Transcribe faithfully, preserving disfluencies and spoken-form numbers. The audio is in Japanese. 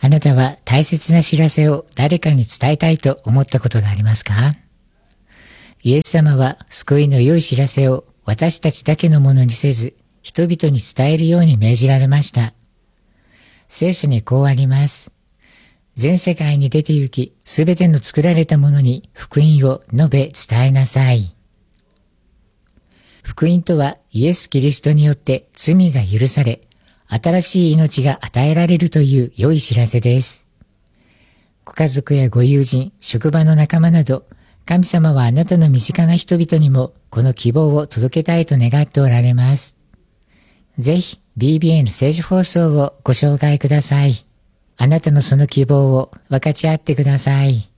あなたは大切な知らせを誰かに伝えたいと思ったことがありますか？イエス様は救いの良い知らせを私たちだけのものにせず、人々に伝えるように命じられました。聖書にこうあります。全世界に出て行き、すべての作られたものに福音を述べ伝えなさい。福音とはイエス・キリストによって罪が許され、新しい命が与えられるという良い知らせです。ご家族やご友人、職場の仲間など、神様はあなたの身近な人々にもこの希望を届けたいと願っておられます。ぜひ ビービーエヌ 聖書放送をご紹介ください。あなたのその希望を分かち合ってください。